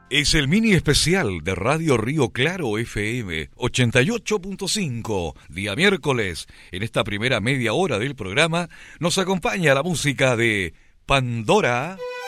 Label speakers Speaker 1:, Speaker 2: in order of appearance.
Speaker 1: Es el mini especial de Radio Río Claro FM 88.5. Día miércoles, en esta primera media hora del programa, nos acompaña la música de Pandora.